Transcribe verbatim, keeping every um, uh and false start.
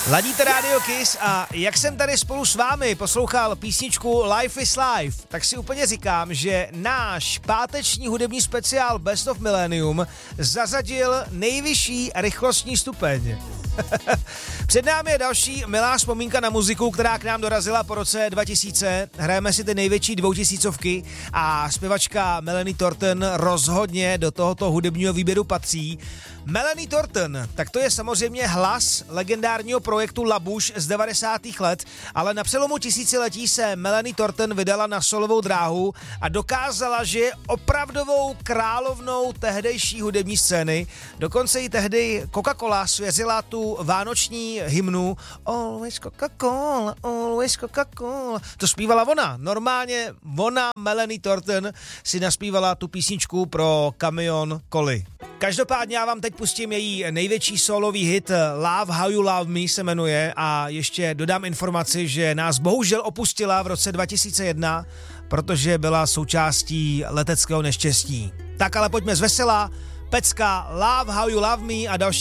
Ladíte Radio Kiss a jak jsem tady spolu s vámi poslouchal písničku Life is Life, tak si úplně říkám, že náš páteční hudební speciál Best of Millennium zařadil nejvyšší rychlostní stupeň. Před námi je další milá vzpomínka na muziku, která k nám dorazila po roce dva tisíce. Hrajeme si ty největší dvoutisícovky a zpěvačka Melanie Thornton rozhodně do tohoto hudebního výběru patří. Melanie Thornton, tak to je samozřejmě hlas legendárního projektu Labuš z devadesátých let, ale na přelomu tisíciletí se Melanie Thornton vydala na solovou dráhu a dokázala, že je opravdovou královnou tehdejší hudební scény. Dokonce i tehdy Coca-Cola svěřila tu vánoční hymnu Always Coca-Cola, always Coca-Cola. To zpívala ona. Normálně ona, Melanie Thornton, si naspívala tu písničku pro Kamion Koli. Každopádně já vám teď pustím její největší solový hit Love How You Love Me se jmenuje a ještě dodám informaci, že nás bohužel opustila v roce dva tisíce jedna, protože byla součástí leteckého neštěstí. Tak ale pojďme z vesela, pecka Love How You Love Me a další